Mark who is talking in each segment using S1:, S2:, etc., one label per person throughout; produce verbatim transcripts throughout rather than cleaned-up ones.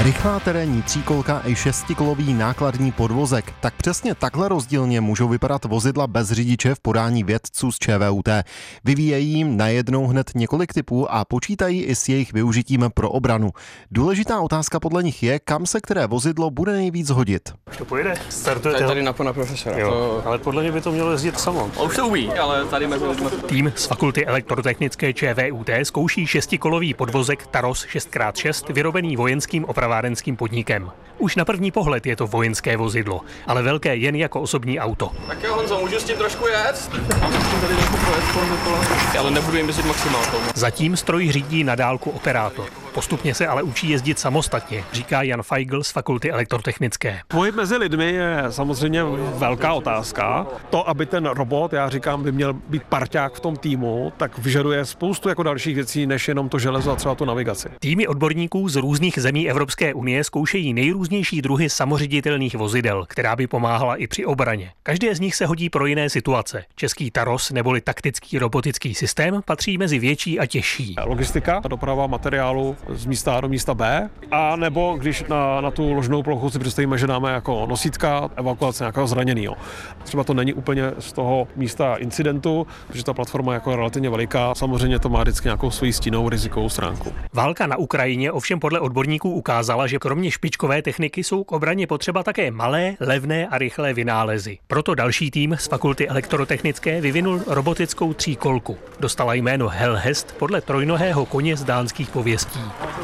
S1: Rychlá terénní tříkolka i šestikolový nákladní podvozek. Tak přesně takhle rozdílně můžou vypadat vozidla bez řidiče v podání vědců z ČVUT. Vyvíjejí jim najednou hned několik typů a počítají i s jejich využitím pro obranu. Důležitá otázka podle nich je, kam se které vozidlo bude nejvíc hodit.
S2: Už to pojede? Startuje
S3: tady, tady na pana profesora.
S2: Jo,
S3: to...
S2: ale podle mě by to mělo jezdit samo.
S3: On už to umí, ale tady mezi lidmi.
S2: Tým z Fakulty elektrotechnické ČVUT zkouší šestikolový podvozek Taros šest krát šest vyrobený vojenským opravárenským podnikem. Už na první pohled je to vojenské vozidlo, ale velké jen jako osobní auto.
S3: Tak jo, Honzo, můžu s tím trošku jet? Musím tady trošku projet kolem dokola. Ale nebudu jim jezdit maximálkou.
S2: Zatím stroj řídí na dálku operátor. Postupně se ale učí jezdit samostatně, říká Jan Feigl z Fakulty elektrotechnické.
S4: Pohyb mezi lidmi je samozřejmě velká otázka. To, aby ten robot, já říkám, by měl být parťák v tom týmu, tak vyžaduje spoustu jako dalších věcí, než jenom to železo a třeba tu navigaci.
S2: Týmy odborníků z různých zemí Evropské unie zkoušejí nejrůznější druhy samoředitelných vozidel, která by pomáhala i při obraně. Každé z nich se hodí pro jiné situace. Český Taros neboli taktický robotický systém patří mezi větší a těžší.
S4: Logistika, doprava materiálu z místa A do místa B, a nebo když na, na tu ložnou plochu si představíme, že dáme jako nosítka, evakuace nějakého zraněného. Třeba to není úplně z toho místa incidentu, protože ta platforma je jako relativně veliká, samozřejmě to má vždycky nějakou svoji stínovou rizikovou stránku.
S2: Válka na Ukrajině ovšem podle odborníků ukázala, že kromě špičkové techniky jsou k obraně potřeba také malé, levné a rychlé vynálezy. Proto další tým z Fakulty elektrotechnické vyvinul robotickou tříkolku. Dostala jméno Hellhest podle trojnohého koně z dánských pověstí.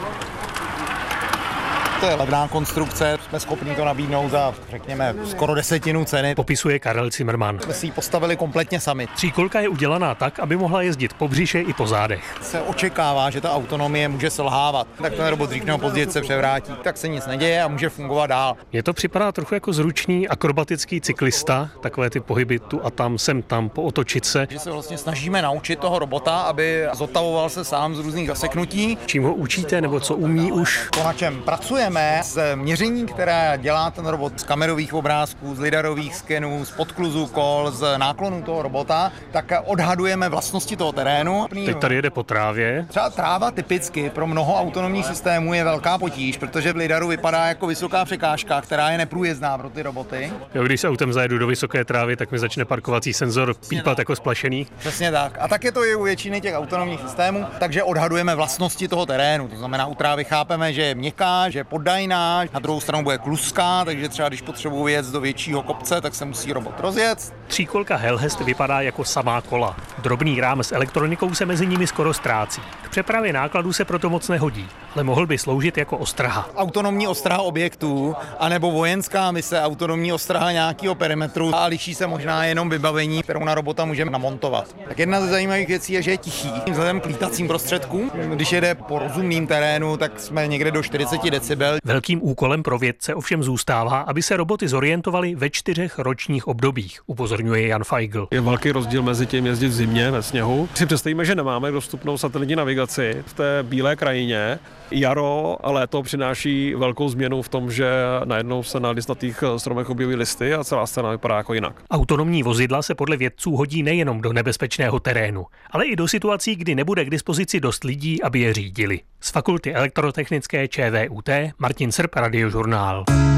S5: To je levná konstrukce, jsme schopni to nabídnout za, řekněme, skoro desetinu ceny.
S2: Popisuje Karel Zimmermann.
S5: Jsme si ji postavili kompletně sami.
S2: Tříkolka je udělaná tak, aby mohla jezdit po břiše i po zádech.
S5: Se očekává, že ta autonomie může selhávat. Tak ten robot dřív nebo později se převrátí, tak se nic neděje a může fungovat dál.
S2: Mně to připadá trochu jako zručný akrobatický cyklista, takové ty pohyby tu a tam, sem tam, pootočit se.
S5: Že se vlastně snažíme naučit toho robota, aby zotavoval se sám z různých zaseknutí.
S2: Čím ho učíte nebo co umí už?
S5: To, na čem pracujeme, z měření, které dělá ten robot z kamerových obrázků, z lidarových skenů, z podkluzu kol, z náklonu toho robota, tak odhadujeme vlastnosti toho terénu.
S2: Teď tady jede po trávě.
S5: Třeba tráva typicky pro mnoho autonomních systémů je velká potíž, protože v lidaru vypadá jako vysoká překážka, která je neprůjezdná pro ty roboty.
S2: Jo, když s autem zajedu do vysoké trávy, tak mi začne parkovací senzor pípat jako splašený.
S5: Přesně tak. A tak je to i u většiny těch autonomních systémů, takže odhadujeme vlastnosti toho terénu. To znamená, u trávy chápeme, že je měkká, že je poddajná, na druhou stranu bude kluská, takže třeba když potřebuji jet do většího kopce, tak se musí robot rozjet.
S2: Tříkolka Hellhest vypadá jako samá kola. Drobný rám s elektronikou se mezi nimi skoro ztrácí. K přepravě nákladů se proto moc nehodí, ale mohl by sloužit jako ostraha.
S5: Autonomní ostraha objektů, anebo vojenská mise, autonomní ostraha nějakého perimetru, a liší se možná jenom vybavení, kterou na robota můžeme namontovat. Tak jedna ze zajímavých věcí je, že je tichý. Vzhledem k lítacím prostředkům, když jede po rozumným terénu, tak jsme někde do čtyřicet decibel.
S2: Velkým úkolem pro vědce ovšem zůstává, aby se roboty zorientovaly ve čtyřech ročních obdobích, upozorňuje Jan Feigl.
S4: Je velký rozdíl mezi tím jezdit v zimě ve sněhu. Si představíme, že nemáme dostupnou satelitní navigaci v té bílé krajině. Jaro a léto přináší velkou změnu v tom, že najednou se na listnatých stromech objeví listy a celá scéna vypadá jako jinak.
S2: Autonomní vozidla se podle vědců hodí nejenom do nebezpečného terénu, ale i do situací, kdy nebude k dispozici dost lidí, aby je řídili. Z Fakulty elektrotechnické ČVUT Martin Srb, Radiožurnál.